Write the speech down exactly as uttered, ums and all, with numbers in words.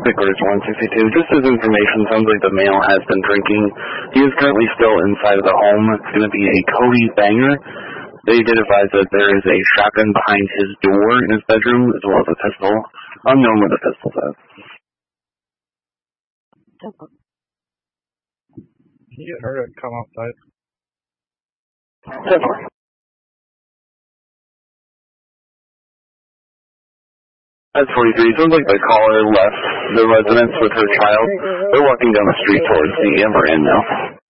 Vickers one sixty-two. Just as information, sounds like the male has been drinking. He is currently still inside of the home. It's going to be a Cody banger. They did advise that there is a shotgun behind his door in his bedroom, as well as a pistol. Unknown what the pistol says. Can you get her to come outside? Definitely. That's forty-three. Sounds like the caller left the residence with her child. They're walking down the street towards the Amber Inn now.